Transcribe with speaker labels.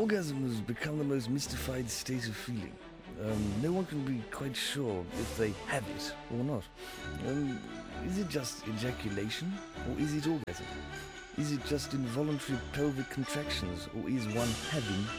Speaker 1: Orgasm has become the most mystified state of feeling. No one can be quite sure if they have it or not. Is it just ejaculation, or is it orgasm? Is it just involuntary pelvic contractions, or is one having